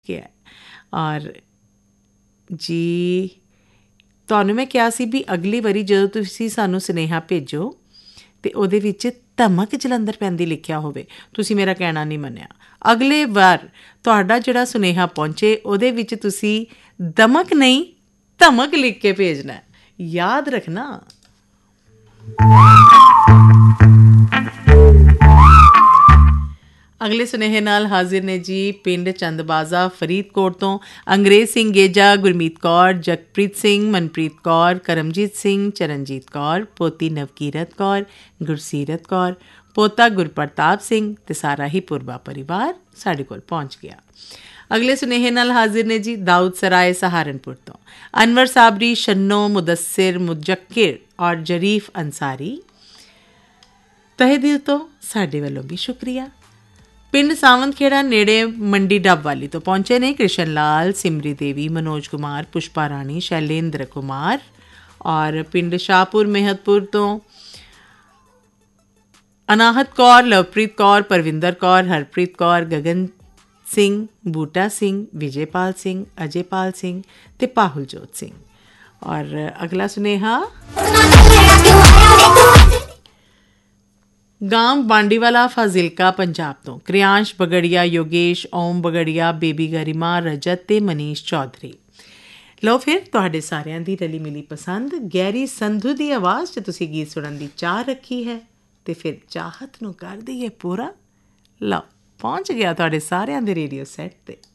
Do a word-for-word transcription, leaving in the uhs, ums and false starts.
ਗਿਆ। ਔਰ ਜੀ ਤੁਹਾਨੂੰ ਮੈਂ ਕਿਹਾ ਸੀ ਵੀ ਅਗਲੀ ਵਾਰੀ ਜਦੋਂ ਤੁਸੀਂ ਸਾਨੂੰ ਸੁਨੇਹਾ ਭੇਜੋ ਅਤੇ ਉਹਦੇ ਵਿੱਚ ਧਮਕ ਜਲੰਧਰ ਪੈਂਦੀ ਲਿਖਿਆ ਹੋਵੇ, ਤੁਸੀਂ ਮੇਰਾ ਕਹਿਣਾ ਨਹੀਂ ਮੰਨਿਆ। ਅਗਲੇ ਵਾਰ ਤੁਹਾਡਾ ਜਿਹੜਾ ਸੁਨੇਹਾ ਪਹੁੰਚੇ ਉਹਦੇ ਵਿੱਚ ਤੁਸੀਂ ਦਮਕ ਨਹੀਂ ਧਮਕ ਲਿਖ ਕੇ ਭੇਜਣਾ, ਯਾਦ ਰੱਖਣਾ। ਅਗਲੇ ਸੁਨੇਹੇ ਨਾਲ ਹਾਜ਼ਰ ਨੇ ਜੀ ਪਿੰਡ ਚੰਦਬਾਜ਼ਾ ਫਰੀਦਕੋਟ ਤੋਂ ਅੰਗਰੇਜ਼ ਸਿੰਘ ਗੇਜਾ, ਗੁਰਮੀਤ ਕੌਰ, ਜਗਪ੍ਰੀਤ ਸਿੰਘ, ਮਨਪ੍ਰੀਤ ਕੌਰ, ਕਰਮਜੀਤ ਸਿੰਘ, ਚਰਨਜੀਤ ਕੌਰ, ਪੋਤੀ ਨਵਕੀਰਤ ਕੌਰ, ਗੁਰਸੀਰਤ ਕੌਰ, ਪੋਤਾ ਗੁਰਪ੍ਰਤਾਪ ਸਿੰਘ ਅਤੇ ਸਾਰਾ ਹੀ ਪੁਰਬਾ ਪਰਿਵਾਰ ਸਾਡੇ ਕੋਲ ਪਹੁੰਚ ਗਿਆ। ਅਗਲੇ ਸੁਨੇਹੇ ਨਾਲ ਹਾਜ਼ਰ ਨੇ ਜੀ ਦਾਊਦ ਸਰਾਏ ਸਹਾਰਨਪੁਰ ਤੋਂ ਅਨਵਰ ਸਾਬਰੀ, ਸ਼ੰਨੋ, ਮੁਦੱਸਿਰ, ਮੁਜੱਕਿਰ ਔਰ ਜਰੀਫ ਅੰਸਾਰੀ। ਤਹਿ ਦਿਲ ਤੋਂ ਸਾਡੇ ਵੱਲੋਂ ਵੀ ਸ਼ੁਕਰੀਆ। ਪਿੰਡ ਸਾਵੰਤ ਖੇੜਾ ਨੇੜੇ ਮੰਡੀ ਡੱਬ ਵਾਲੀ ਤੋਂ ਪਹੁੰਚੇ ਨੇ ਕ੍ਰਿਸ਼ਨ ਲਾਲ, ਸਿਮਰੀ ਦੇਵੀ, ਮਨੋਜ ਕੁਮਾਰ, ਪੁਸ਼ਪਾ ਰਾਣੀ, ਸ਼ੈਲੇਂਦਰ ਕੁਮਾਰ। ਔਰ ਪਿੰਡ ਸ਼ਾਹਪੁਰ ਮਹਿਤਪੁਰ ਤੋਂ ਅਨਾਹਤ ਕੌਰ, ਲਵਪ੍ਰੀਤ ਕੌਰ, ਪਰਵਿੰਦਰ ਕੌਰ, ਹਰਪ੍ਰੀਤ ਕੌਰ, ਗਗਨ ਸਿੰਘ, ਬੂਟਾ ਸਿੰਘ, ਵਿਜੇਪਾਲ ਸਿੰਘ, ਅਜੇਪਾਲ ਸਿੰਘ ਅਤੇ ਪਾਹੁਲਜੋਤ ਸਿੰਘ। ਔਰ ਅਗਲਾ ਸੁਨੇਹਾ ਗਾਂਵ ਬਾਂਡੀਵਾਲਾ ਫਾਜ਼ਿਲਕਾ ਪੰਜਾਬ ਤੋਂ ਕ੍ਰਿਆਂਸ਼ ਬਗੜੀਆ, ਯੋਗੇਸ਼, ਓਮ ਬਗੜੀਆ, ਬੇਬੀ ਗਰਿਮਾ, ਰਜਤ ਅਤੇ ਮਨੀਸ਼ ਚੌਧਰੀ। ਲਓ ਫਿਰ ਤੁਹਾਡੇ ਸਾਰਿਆਂ ਦੀ ਰਲੀ ਮਿਲੀ ਪਸੰਦ ਗੈਰੀ ਸੰਧੂ ਦੀ ਆਵਾਜ਼ 'ਚ ਤੁਸੀਂ ਗੀਤ ਸੁਣਨ ਦੀ ਚਾਹ ਰੱਖੀ ਹੈ ਅਤੇ ਫਿਰ ਚਾਹਤ ਨੂੰ ਕਰ ਦਈਏ ਪੂਰਾ। ਲਓ ਪਹੁੰਚ ਗਿਆ ਤੁਹਾਡੇ ਸਾਰਿਆਂ ਦੇ ਰੇਡੀਓ ਸੈੱਟ 'ਤੇ।